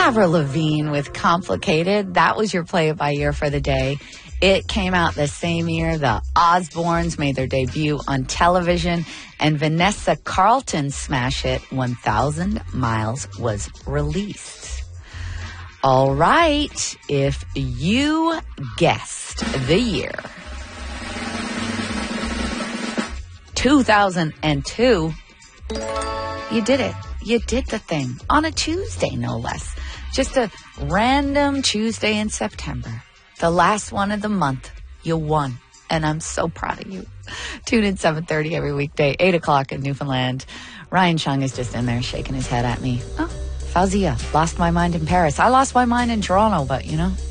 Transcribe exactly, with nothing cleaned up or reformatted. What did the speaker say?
Avril Lavigne with Complicated. That was your play-it-by-ear for the day. It came out the same year the Osbournes made their debut on television, and Vanessa Carlton's smash hit one thousand miles was released. All right, if you guessed the year two thousand two, you did it. You did the thing on a Tuesday, no less. Just a random Tuesday in September. The last one of the month. You won. And I'm so proud of you. Tune in seven thirty every weekday, eight o'clock in Newfoundland. Ryan Chung is just in there shaking his head at me. Oh, Fauzia, lost my mind in Paris. I lost my mind in Toronto, but, you know,